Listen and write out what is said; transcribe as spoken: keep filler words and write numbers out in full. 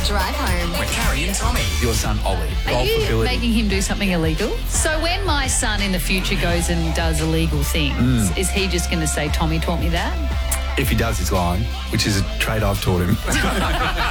Drive home with Carrie and Tommy. Your son, Ollie. Are you Golfability. making him do something illegal? So when my son in the future goes and does illegal things, Mm. is he just going to say, Tommy taught me that? If he does, he's lying, which is a trait I've taught him.